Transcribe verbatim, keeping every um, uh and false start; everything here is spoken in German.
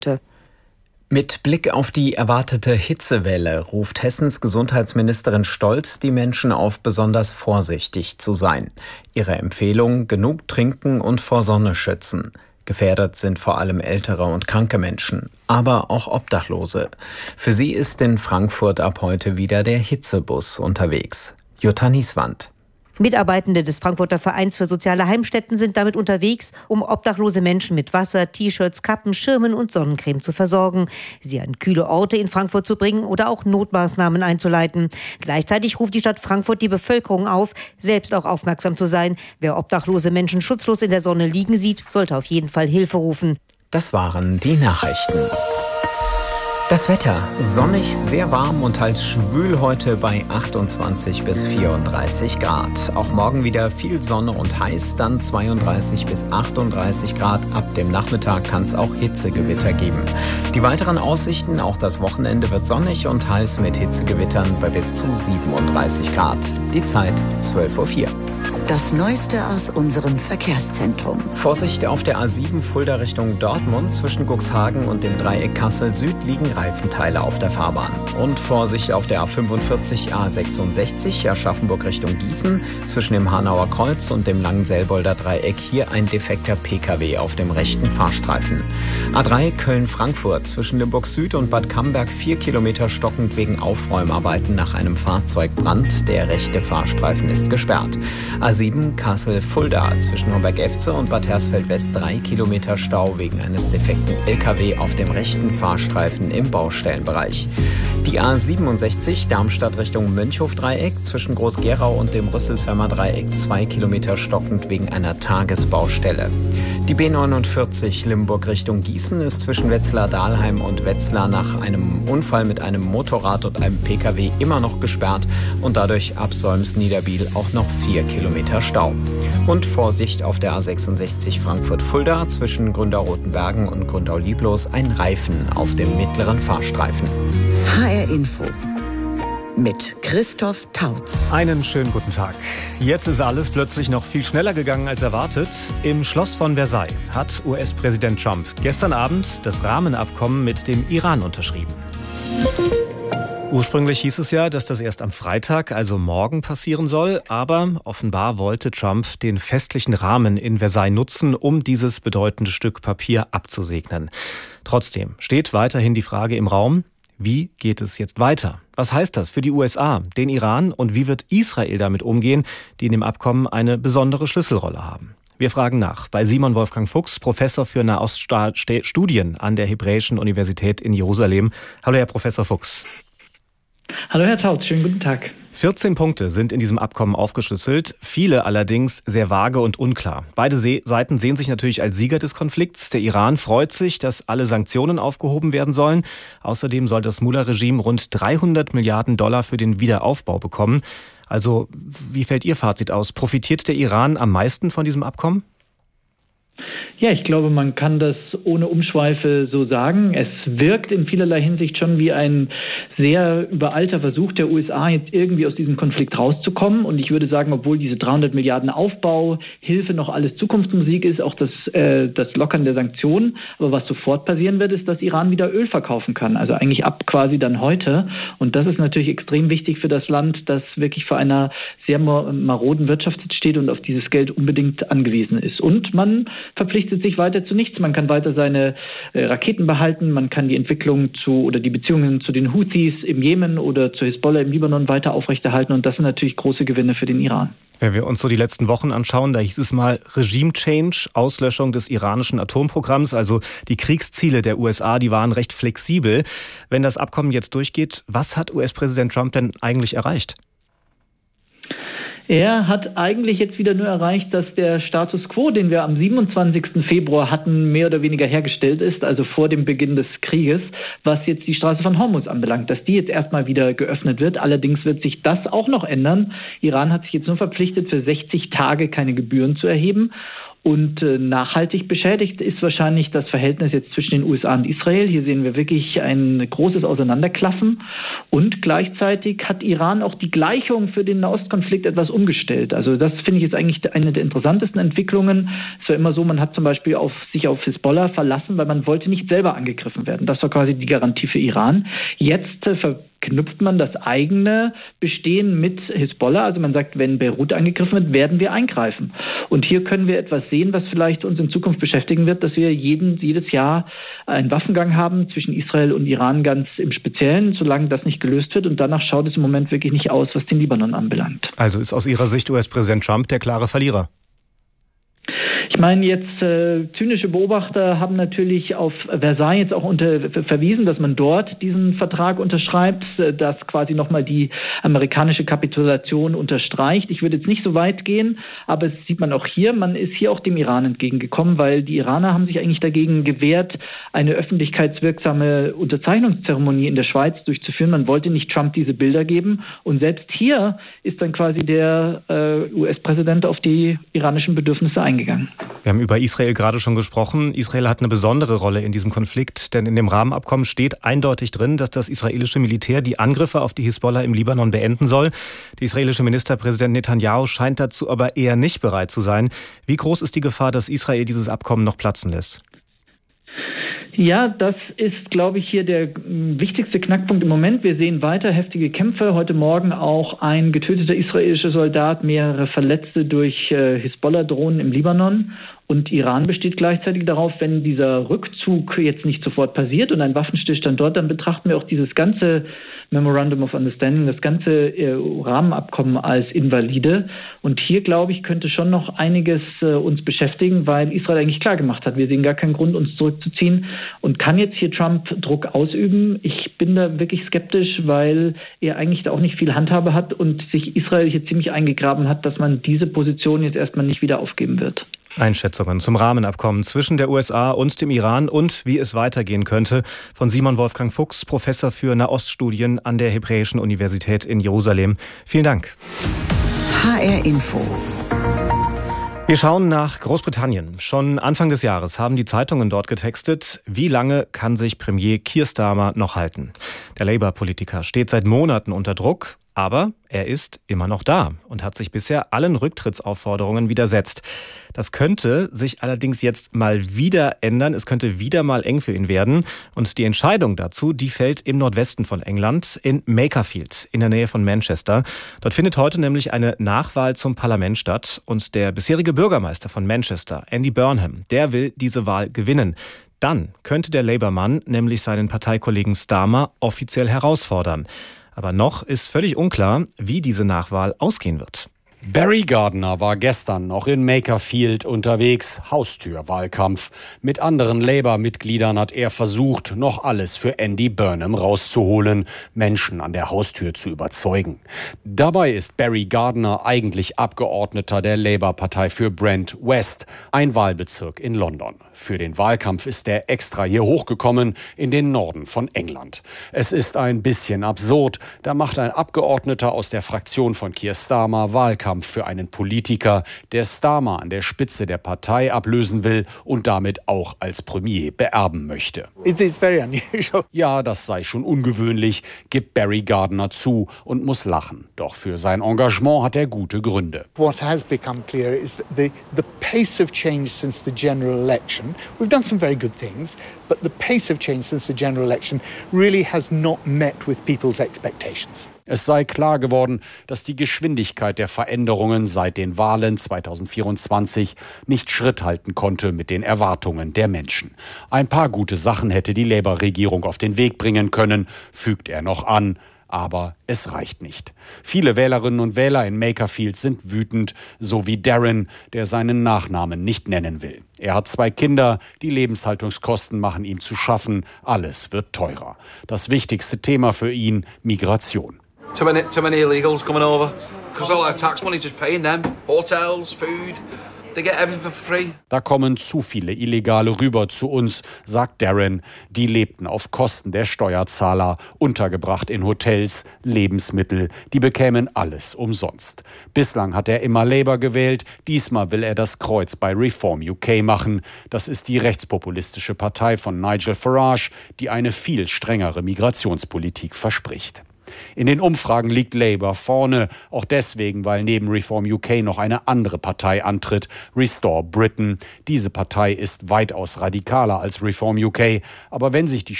Mit Blick auf die erwartete Hitzewelle ruft Hessens Gesundheitsministerin Stolz die Menschen auf, besonders vorsichtig zu sein. Ihre Empfehlung: genug trinken und vor Sonne schützen. Gefährdet sind vor allem ältere und kranke Menschen, aber auch Obdachlose. Für sie ist in Frankfurt ab heute wieder der Hitzebus unterwegs. Jutta Nieswand. Mitarbeitende des Frankfurter Vereins für soziale Heimstätten sind damit unterwegs, um obdachlose Menschen mit Wasser, T-Shirts, Kappen, Schirmen und Sonnencreme zu versorgen, sie an kühle Orte in Frankfurt zu bringen oder auch Notmaßnahmen einzuleiten. Gleichzeitig ruft die Stadt Frankfurt die Bevölkerung auf, selbst auch aufmerksam zu sein. Wer obdachlose Menschen schutzlos in der Sonne liegen sieht, sollte auf jeden Fall Hilfe rufen. Das waren die Nachrichten. Das Wetter: sonnig, sehr warm und teils schwül heute bei achtundzwanzig bis vierunddreißig Grad. Auch morgen wieder viel Sonne und heiß, dann zweiunddreißig bis achtunddreißig Grad. Ab dem Nachmittag kann es auch Hitzegewitter geben. Die weiteren Aussichten: auch das Wochenende wird sonnig und heiß mit Hitzegewittern bei bis zu siebenunddreißig Grad. Die Zeit zwölf Uhr vier. Das Neueste aus unserem Verkehrszentrum. Vorsicht auf der A sieben Fulda Richtung Dortmund. Zwischen Cuxhagen und dem Dreieck Kassel-Süd liegen Reifenteile auf der Fahrbahn. Und Vorsicht auf der A fünfundvierzig A sechsundsechzig Aschaffenburg Richtung Gießen. Zwischen dem Hanauer Kreuz und dem Langenselbolder Dreieck hier ein defekter P K W auf dem rechten Fahrstreifen. A drei Köln-Frankfurt. Zwischen Limburg Süd und Bad Camberg vier Kilometer stockend wegen Aufräumarbeiten nach einem Fahrzeugbrand. Der rechte Fahrstreifen ist gesperrt. A sieben Kassel-Fulda. Zwischen Homberg-Efze und Bad Hersfeld-West drei Kilometer Stau wegen eines defekten L K W auf dem rechten Fahrstreifen im Baustellenbereich. Die A siebenundsechzig Darmstadt Richtung Mönchhof-Dreieck. Zwischen Groß-Gerau und dem Rüsselsheimer Dreieck zwei Kilometer stockend wegen einer Tagesbaustelle. Die B neunundvierzig Limburg Richtung Gießen ist zwischen Wetzlar-Dahlheim und Wetzlar nach einem Unfall mit einem Motorrad und einem P K W immer noch gesperrt und dadurch ab Solms-Niederbiel auch noch vier Kilometer Stau. Und Vorsicht auf der A sechsundsechzig Frankfurt-Fulda. Zwischen Gründau-Rotenbergen und Gründau-Lieblos ein Reifen auf dem mittleren Fahrstreifen. H R Info mit Christoph Tautz. Einen schönen guten Tag. Jetzt ist alles plötzlich noch viel schneller gegangen als erwartet. Im Schloss von Versailles hat U S-Präsident Trump gestern Abend das Rahmenabkommen mit dem Iran unterschrieben. Ursprünglich hieß es ja, dass das erst am Freitag, also morgen, passieren soll. Aber offenbar wollte Trump den festlichen Rahmen in Versailles nutzen, um dieses bedeutende Stück Papier abzusegnen. Trotzdem steht weiterhin die Frage im Raum: Wie geht es jetzt weiter? Was heißt das für die U S A, den Iran und wie wird Israel damit umgehen, die in dem Abkommen eine besondere Schlüsselrolle haben? Wir fragen nach bei Simon Wolfgang Fuchs, Professor für Nahoststudien an der Hebräischen Universität in Jerusalem. Hallo, Herr Professor Fuchs. Hallo Herr Tautz, schönen guten Tag. vierzehn Punkte sind in diesem Abkommen aufgeschlüsselt, viele allerdings sehr vage und unklar. Beide Se- Seiten sehen sich natürlich als Sieger des Konflikts. Der Iran freut sich, dass alle Sanktionen aufgehoben werden sollen. Außerdem soll das Mullah-Regime rund dreihundert Milliarden Dollar für den Wiederaufbau bekommen. Also, wie fällt Ihr Fazit aus? Profitiert der Iran am meisten von diesem Abkommen? Ja, ich glaube, man kann das ohne Umschweife so sagen. Es wirkt in vielerlei Hinsicht schon wie ein sehr übereilter Versuch der U S A, jetzt irgendwie aus diesem Konflikt rauszukommen. Und ich würde sagen, obwohl diese dreihundert Milliarden Aufbauhilfe noch alles Zukunftsmusik ist, auch das, äh, das Lockern der Sanktionen. Aber was sofort passieren wird, ist, dass Iran wieder Öl verkaufen kann. Also eigentlich ab quasi dann heute. Und das ist natürlich extrem wichtig für das Land, das wirklich vor einer sehr maroden Wirtschaft steht und auf dieses Geld unbedingt angewiesen ist. Und man verpflichtet sich weiter zu nichts. Man kann weiter seine äh, Raketen behalten, man kann die Entwicklung zu oder die Beziehungen zu den Houthis im Jemen oder zu Hisbollah im Libanon weiter aufrechterhalten und das sind natürlich große Gewinne für den Iran. Wenn wir uns so die letzten Wochen anschauen, da hieß es mal Regime Change, Auslöschung des iranischen Atomprogramms, also die Kriegsziele der U S A, die waren recht flexibel. Wenn das Abkommen jetzt durchgeht, was hat U S-Präsident Trump denn eigentlich erreicht? Er hat eigentlich jetzt wieder nur erreicht, dass der Status quo, den wir am siebenundzwanzigsten Februar hatten, mehr oder weniger hergestellt ist, also vor dem Beginn des Krieges, was jetzt die Straße von Hormuz anbelangt, dass die jetzt erstmal wieder geöffnet wird. Allerdings wird sich das auch noch ändern. Iran hat sich jetzt nur verpflichtet, für sechzig Tage keine Gebühren zu erheben. Und äh, nachhaltig beschädigt ist wahrscheinlich das Verhältnis jetzt zwischen den U S A und Israel. Hier sehen wir wirklich ein großes Auseinanderklaffen. Und gleichzeitig hat Iran auch die Gleichung für den Nahostkonflikt etwas umgestellt. Also das finde ich jetzt eigentlich eine der interessantesten Entwicklungen. Es war immer so, man hat zum Beispiel auf, sich auf Hisbollah verlassen, weil man wollte nicht selber angegriffen werden. Das war quasi die Garantie für Iran. Jetzt äh, verknüpft man das eigene Bestehen mit Hisbollah. Also man sagt, wenn Beirut angegriffen wird, werden wir eingreifen. Und hier können wir etwas sehen, was vielleicht uns in Zukunft beschäftigen wird, dass wir jeden, jedes Jahr einen Waffengang haben zwischen Israel und Iran ganz im Speziellen, solange das nicht gelöst wird. Und danach schaut es im Moment wirklich nicht aus, was den Libanon anbelangt. Also ist aus Ihrer Sicht U S-Präsident Trump der klare Verlierer? Ich meine, jetzt äh, zynische Beobachter haben natürlich auf Versailles jetzt auch unter, verwiesen, dass man dort diesen Vertrag unterschreibt, äh, das quasi nochmal die amerikanische Kapitulation unterstreicht. Ich würde jetzt nicht so weit gehen, aber es sieht man auch hier, man ist hier auch dem Iran entgegengekommen, weil die Iraner haben sich eigentlich dagegen gewehrt, eine öffentlichkeitswirksame Unterzeichnungszeremonie in der Schweiz durchzuführen. Man wollte nicht Trump diese Bilder geben und selbst hier ist dann quasi der äh, U S-Präsident auf die iranischen Bedürfnisse eingegangen. Wir haben über Israel gerade schon gesprochen. Israel hat eine besondere Rolle in diesem Konflikt, denn in dem Rahmenabkommen steht eindeutig drin, dass das israelische Militär die Angriffe auf die Hisbollah im Libanon beenden soll. Der israelische Ministerpräsident Netanyahu scheint dazu aber eher nicht bereit zu sein. Wie groß ist die Gefahr, dass Israel dieses Abkommen noch platzen lässt? Ja, das ist, glaube ich, hier der wichtigste Knackpunkt im Moment. Wir sehen weiter heftige Kämpfe. Heute Morgen auch ein getöteter israelischer Soldat, mehrere Verletzte durch äh, Hisbollah-Drohnen im Libanon. Und Iran besteht gleichzeitig darauf, wenn dieser Rückzug jetzt nicht sofort passiert und ein Waffenstillstand dort, dann betrachten wir auch dieses ganze Memorandum of Understanding, das ganze äh, Rahmenabkommen als invalide. Und hier, glaube ich, könnte schon noch einiges äh, uns beschäftigen, weil Israel eigentlich klar gemacht hat, wir sehen gar keinen Grund, uns zurückzuziehen. Und kann jetzt hier Trump Druck ausüben? Ich bin da wirklich skeptisch, weil er eigentlich da auch nicht viel Handhabe hat und sich Israel hier ziemlich eingegraben hat, dass man diese Position jetzt erstmal nicht wieder aufgeben wird. Einschätzungen zum Rahmenabkommen zwischen der U S A und dem Iran und wie es weitergehen könnte von Simon Wolfgang Fuchs, Professor für Nahoststudien an der Hebräischen Universität in Jerusalem. Vielen Dank. H R Info. Wir schauen nach Großbritannien. Schon Anfang des Jahres haben die Zeitungen dort getextet, wie lange kann sich Premier Keir Starmer noch halten. Der Labour-Politiker steht seit Monaten unter Druck, aber er ist immer noch da und hat sich bisher allen Rücktrittsaufforderungen widersetzt. Das könnte sich allerdings jetzt mal wieder ändern. Es könnte wieder mal eng für ihn werden. Und die Entscheidung dazu, die fällt im Nordwesten von England, in Makerfield, in der Nähe von Manchester. Dort findet heute nämlich eine Nachwahl zum Parlament statt. Und der bisherige Bürgermeister von Manchester, Andy Burnham, der will diese Wahl gewinnen. Dann könnte der Labour-Mann nämlich seinen Parteikollegen Starmer offiziell herausfordern. Aber noch ist völlig unklar, wie diese Nachwahl ausgehen wird. Barry Gardiner war gestern noch in Makerfield unterwegs, Haustürwahlkampf. Mit anderen Labour-Mitgliedern hat er versucht, noch alles für Andy Burnham rauszuholen, Menschen an der Haustür zu überzeugen. Dabei ist Barry Gardiner eigentlich Abgeordneter der Labour-Partei für Brent West, ein Wahlbezirk in London. Für den Wahlkampf ist er extra hier hochgekommen, in den Norden von England. Es ist ein bisschen absurd, da macht ein Abgeordneter aus der Fraktion von Keir Starmer Wahlkampf für einen Politiker, der Starmer an der Spitze der Partei ablösen will und damit auch als Premier beerben möchte. It is very unusual. Ja, das sei schon ungewöhnlich, gibt Barry Gardiner zu und muss lachen. Doch für sein Engagement hat er gute Gründe. What has become clear is that the, the pace of change since the general election, we've done some very good things, but the pace of change since the general election really has not met with people's expectations. Es sei klar geworden, dass die Geschwindigkeit der Veränderungen seit den Wahlen zweitausendvierundzwanzig nicht Schritt halten konnte mit den Erwartungen der Menschen. Ein paar gute Sachen hätte die Labour-Regierung auf den Weg bringen können, fügt er noch an. Aber es reicht nicht. Viele Wählerinnen und Wähler in Makerfield sind wütend, so wie Darren, der seinen Nachnamen nicht nennen will. Er hat zwei Kinder, die Lebenshaltungskosten machen ihm zu schaffen, alles wird teurer. Das wichtigste Thema für ihn, Migration. Too many, too many illegals coming over, because all our tax money is just paying them. Hotels, food, they get everything for free. Da kommen zu viele Illegale rüber zu uns, sagt Darren. Die lebten auf Kosten der Steuerzahler, untergebracht in Hotels, Lebensmittel, die bekämen alles umsonst. Bislang hat er immer Labour gewählt, diesmal will er das Kreuz bei Reform U K machen. Das ist die rechtspopulistische Partei von Nigel Farage, die eine viel strengere Migrationspolitik verspricht. In den Umfragen liegt Labour vorne, auch deswegen, weil neben Reform U K noch eine andere Partei antritt, Restore Britain. Diese Partei ist weitaus radikaler als Reform U K, aber wenn sich die